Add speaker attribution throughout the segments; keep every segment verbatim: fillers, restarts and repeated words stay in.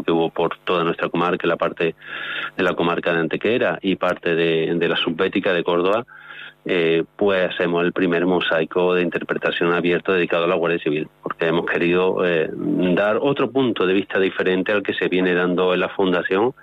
Speaker 1: que hubo por toda nuestra comarca, la parte de la comarca de Antequera y parte de, de la Subbética de Córdoba, eh, pues hacemos el primer mosaico de interpretación abierto dedicado a la Guardia Civil, porque hemos querido eh, dar otro punto de vista diferente al que se viene dando en la Fundación,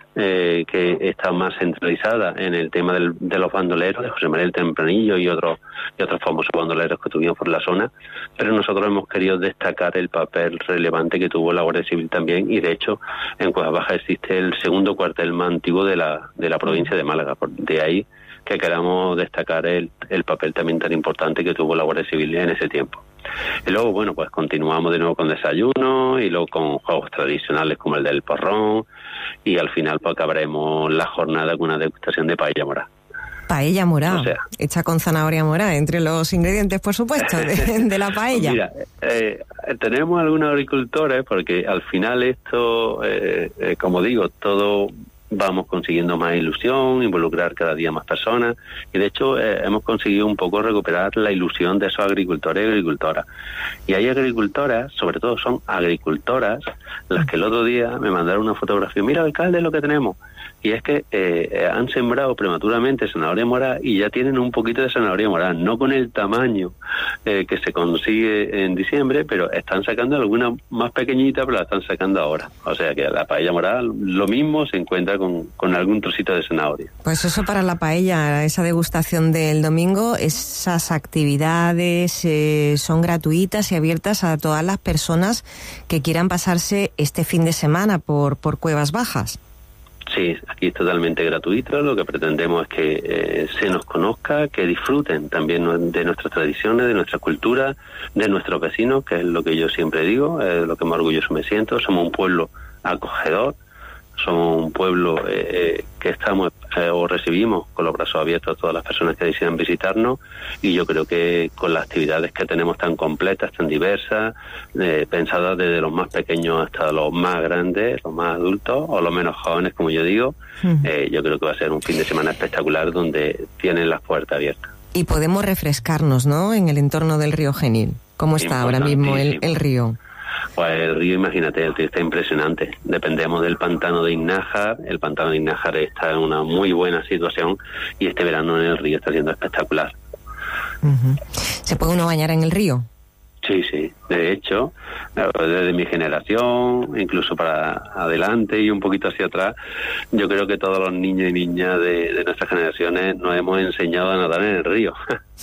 Speaker 1: eh, que está más centralizada en el tema del, de los bandoleros, de José María el Tempranillo y otros y otros famosos bandoleros que tuvimos por la zona, pero nosotros hemos querido destacar el papel relevante que tuvo la Guardia Civil también, y de hecho en Cuevas Bajas existe el segundo cuartel más antiguo de la de la provincia de Málaga, de ahí que queramos destacar el, el papel también tan importante que tuvo la Guardia Civil en ese tiempo. Y luego, bueno, pues continuamos de nuevo con desayuno y luego con juegos tradicionales como el del porrón, y al final pues acabaremos la jornada con una degustación de paella morada.
Speaker 2: Paella morada,
Speaker 1: o sea,
Speaker 2: hecha con zanahoria morada, entre los ingredientes, por supuesto, de, de la paella.
Speaker 1: Mira, eh, tenemos algunos agricultores, porque al final esto, eh, eh, como digo, todo vamos consiguiendo más ilusión, involucrar cada día más personas, y de hecho eh, hemos conseguido un poco recuperar la ilusión de esos agricultores y agricultoras. Y hay agricultoras, sobre todo son agricultoras, las que el otro día me mandaron una fotografía: mira, alcalde, lo que tenemos. Y es que eh, han sembrado prematuramente zanahoria morada y ya tienen un poquito de zanahoria morada, no con el tamaño eh, que se consigue en diciembre, pero están sacando alguna más pequeñita, pero la están sacando ahora. O sea que la paella morada lo mismo se encuentra con, con algún trocito de zanahoria.
Speaker 2: Pues eso para la paella, esa degustación del domingo, esas actividades eh, son gratuitas y abiertas a todas las personas que quieran pasarse este fin de semana por, por Cuevas Bajas.
Speaker 1: Sí, aquí es totalmente gratuito. Lo que pretendemos es que eh, se nos conozca, que disfruten también de nuestras tradiciones, de nuestra cultura, de nuestros vecinos, que es lo que yo siempre digo, es lo que más orgulloso me siento. Somos un pueblo acogedor, somos un pueblo eh, que estamos eh, o recibimos con los brazos abiertos a todas las personas que decidan visitarnos, y yo creo que con las actividades que tenemos tan completas, tan diversas, eh, pensadas desde los más pequeños hasta los más grandes, los más adultos o los menos jóvenes, como yo digo, uh-huh. eh, yo creo que va a ser un fin de semana espectacular donde tienen las puertas abiertas.
Speaker 2: Y podemos refrescarnos, ¿no?, en el entorno del río Genil. ¿Cómo está ahora mismo el, el río?
Speaker 1: Pues el río, imagínate, el río está impresionante. Dependemos del pantano de Innájar. El pantano de Innájar está en una muy buena situación y este verano en el río está siendo espectacular.
Speaker 2: Uh-huh. ¿Se puede uno bañar en el río?
Speaker 1: Sí, sí. De hecho, desde mi generación, incluso para adelante y un poquito hacia atrás, yo creo que todos los niños y niñas de, de nuestras generaciones nos hemos enseñado a nadar en el río.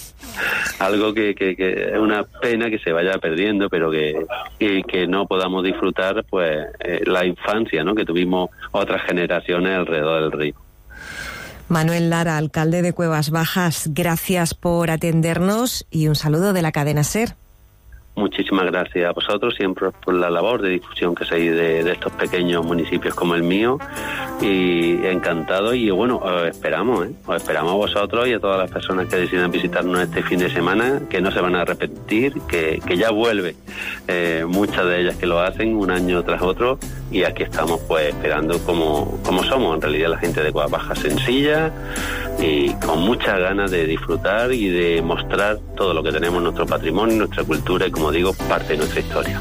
Speaker 1: Algo que, que, que es una pena que se vaya perdiendo, pero que, que, que no podamos disfrutar pues eh, la infancia, ¿no?, que tuvimos otras generaciones alrededor del río.
Speaker 2: Manuel Lara, alcalde de Cuevas Bajas, gracias por atendernos y un saludo de la cadena SER.
Speaker 1: Muchísimas gracias a vosotros siempre por la labor de difusión que hacéis de, de estos pequeños municipios como el mío, y encantado. Y bueno, os esperamos, ¿eh? os esperamos a vosotros y a todas las personas que decidan visitarnos este fin de semana, que no se van a arrepentir, que, que ya vuelve eh, muchas de ellas que lo hacen un año tras otro, y aquí estamos pues esperando como, como somos en realidad la gente de Cuevas Bajas, sencilla y con muchas ganas de disfrutar y de mostrar todo lo que tenemos, nuestro patrimonio, nuestra cultura y, como digo, parte de nuestra historia.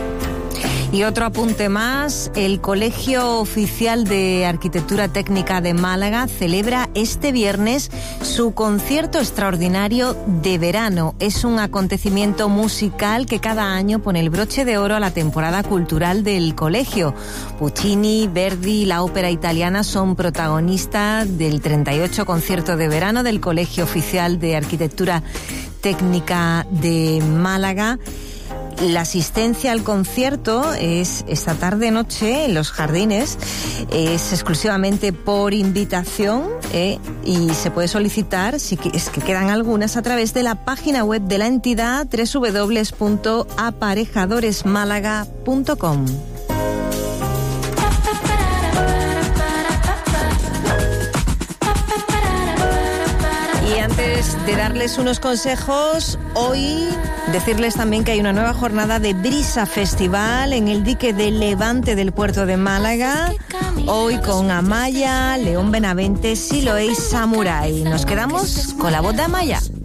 Speaker 2: Y otro apunte más: el Colegio Oficial de Arquitectura Técnica de Málaga celebra este viernes su concierto extraordinario de verano. Es un acontecimiento musical que cada año pone el broche de oro a la temporada cultural del colegio. Puccini, Verdi y la ópera italiana son protagonistas del treinta y ocho concierto de verano del Colegio Oficial de Arquitectura Técnica de Málaga. La asistencia al concierto es esta tarde-noche en los jardines, es exclusivamente por invitación eh, y se puede solicitar, si es que quedan algunas, a través de la página web de la entidad doble u doble u doble u punto aparejadores málaga punto com. Y antes de darles unos consejos, hoy decirles también que hay una nueva jornada de Brisa Festival en el dique de Levante del puerto de Málaga. Hoy con Amaya, León Benavente, Siloé y Samurai. Nos quedamos con la voz de Amaya.